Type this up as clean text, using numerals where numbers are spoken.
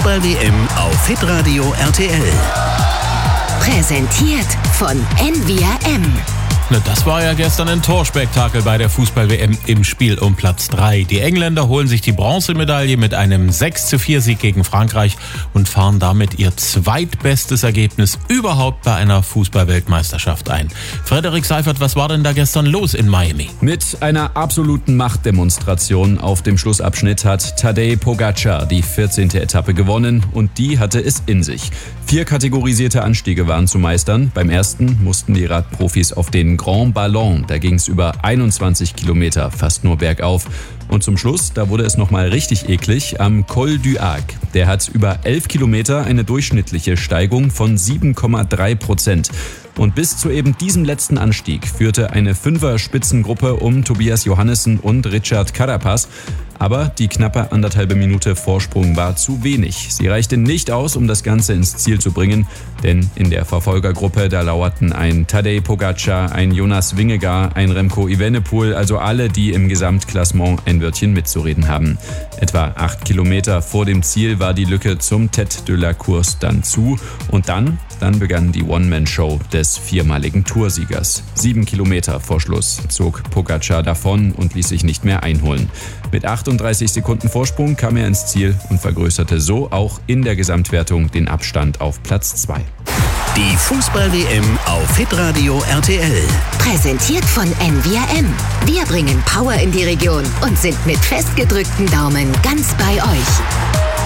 Fußball-WM auf hitradio RTL. Präsentiert von NVRM. Na, das war ja gestern ein Torspektakel bei der Fußball-WM im Spiel um Platz 3. Die Engländer holen sich die Bronzemedaille mit einem 6:4-Sieg gegen Frankreich und fahren damit ihr zweitbestes Ergebnis überhaupt bei einer Fußball-Weltmeisterschaft ein. Frederik Seifert, was war denn da gestern los in Miami? Mit einer absoluten Machtdemonstration auf dem Schlussabschnitt hat Tadej Pogačar die 14. Etappe gewonnen und die hatte es in sich. 4 kategorisierte Anstiege waren zu meistern. Beim ersten mussten die Radprofis auf den Grand Ballon. Da ging es über 21 Kilometer, fast nur bergauf. Und zum Schluss, da wurde es nochmal richtig eklig, am Col du Hague. Der hat über 11 Kilometer eine durchschnittliche Steigung von 7,3%. Und bis zu eben diesem letzten Anstieg führte eine 5er-Spitzengruppe um Tobias Johannessen und Richard Carapaz. Aber die knappe anderthalbe Minute Vorsprung war zu wenig. Sie reichte nicht aus, um das Ganze ins Ziel zu bringen. Denn in der Verfolgergruppe, da lauerten ein Tadej Pogačar, ein Jonas Vingegaard, ein Remco Evenepoel, also alle, die im Gesamtklassement ein Wörtchen mitzureden haben. Etwa 8 Kilometer vor dem Ziel war die Lücke zum Tête de la Course dann zu. Und dann begann die One-Man-Show des viermaligen Toursiegers. 7 Kilometer vor Schluss zog Pogačar davon und ließ sich nicht mehr einholen. Mit 38 Sekunden Vorsprung kam er ins Ziel und vergrößerte so auch in der Gesamtwertung den Abstand auf Platz 2. Die Fußball-WM auf hitradio RTL. Präsentiert von NVRM. Wir bringen Power in die Region und sind mit festgedrückten Daumen ganz bei euch.